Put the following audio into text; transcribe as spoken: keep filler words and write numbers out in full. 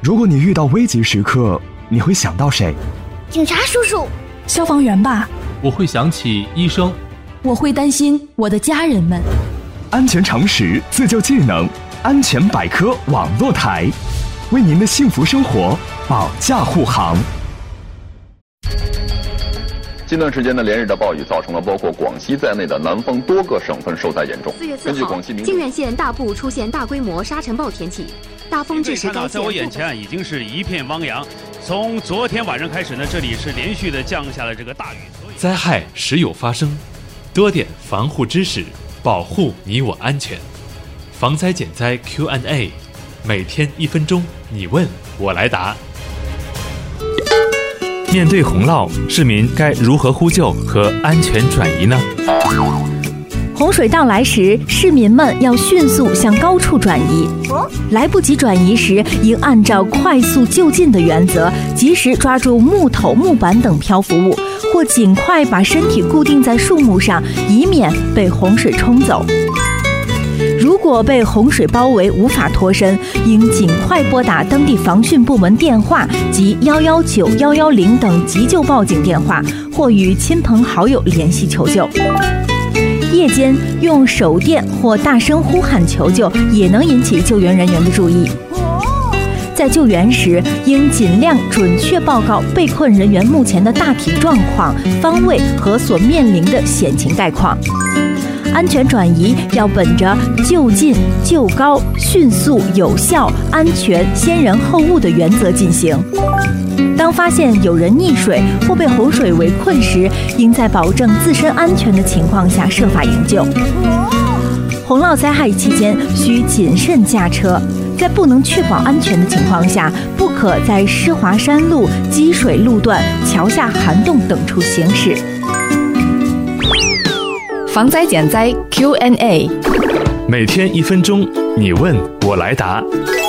如果你遇到危急时刻，你会想到谁？ 警察叔叔。 消防员吧。 我会想起医生。 我会担心我的家人们。 安全常识，自救技能，安全百科网络台，为您的幸福生活保驾护航。 近段时间的连日的暴雨造成了包括广西在内的南方多个省份受灾严重。 四月四号，靖远县大部出现大规模沙尘暴天气，大风致使该县。 在我眼前已经是一片汪洋。从昨天晚上开始呢，这里是连续的降下了这个大雨。 灾害时有发生，多点防护知识，保护你我安全。防灾减灾 Q and A， 每天一分钟，你问我来答。 面对洪涝，市民该如何呼救和安全转移呢？ 洪水到来时，市民们要迅速向高处转移。来不及转移时，应按照快速就近的原则，及时抓住木头、木板等漂浮物，或尽快把身体固定在树木上，以免被洪水冲走。如果被洪水包围无法脱身，应尽快拨打当地防汛部门电话及一一九、一一零等急救报警电话，或与亲朋好友联系求救。夜间用手电或大声呼喊求救，也能引起救援人员的注意。在救援时，应尽量准确报告被困人员目前的大体状况、方位和所面临的险情概况。安全转移要本着就近、就高、迅速、有效、安全、先人后物的原则进行。当发现有人溺水或被洪水围困时，应在保证自身安全的情况下设法营救。洪涝灾害期间需谨慎驾车，在不能确保安全的情况下，不可在湿滑山路、积水路段、桥下涵洞等处行驶。 防灾减灾 Q and A， 每天一分钟，你问我来答。